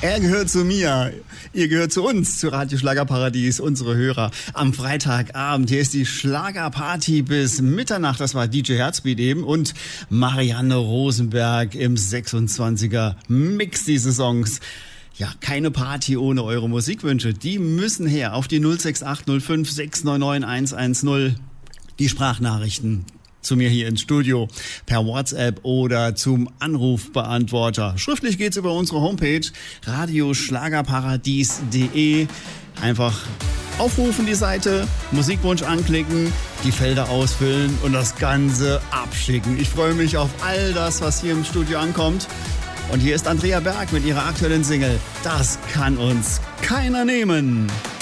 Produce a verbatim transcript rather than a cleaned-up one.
Er gehört zu mir, ihr gehört zu uns, zu Radio Schlagerparadies, unsere Hörer. Am Freitagabend, hier ist die Schlagerparty bis Mitternacht, das war D J Herzbeat eben und Marianne Rosenberg im sechsundzwanziger Mix dieses Songs. Ja, keine Party ohne eure Musikwünsche, die müssen her auf die null sechs acht null fünf sechs neun neun eins eins null, die Sprachnachrichten zu mir hier ins Studio per WhatsApp oder zum Anrufbeantworter. Schriftlich geht's über unsere Homepage radioschlagerparadies punkt de. Einfach aufrufen die Seite, Musikwunsch anklicken, die Felder ausfüllen und das Ganze abschicken. Ich freue mich auf all das, was hier im Studio ankommt. Und hier ist Andrea Berg mit ihrer aktuellen Single Das kann uns keiner nehmen.